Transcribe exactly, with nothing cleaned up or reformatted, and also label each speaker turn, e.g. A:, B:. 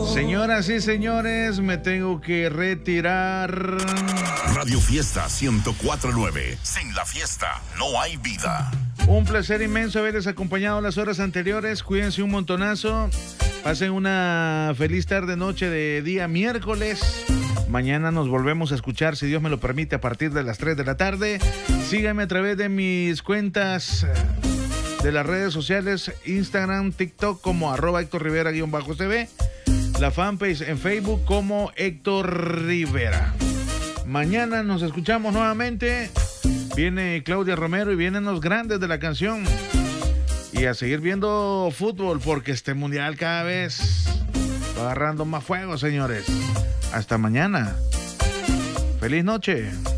A: Señoras y señores, me tengo que retirar.
B: Radio Fiesta ciento cuatro punto nueve. Sin la fiesta no hay vida.
A: Un placer inmenso haberles acompañado las horas anteriores. Cuídense un montonazo. Pasen una feliz tarde, noche de día miércoles. Mañana nos volvemos a escuchar, si Dios me lo permite, a partir de las tres de la tarde. Síganme a través de mis cuentas de las redes sociales, Instagram, TikTok como arroba Héctor Rivera-C V. La fanpage en Facebook como Héctor Rivera. Mañana nos escuchamos nuevamente. Viene Claudia Romero y vienen los grandes de la canción. Y a seguir viendo fútbol porque este mundial cada vez va agarrando más fuego, señores. Hasta mañana. Feliz noche.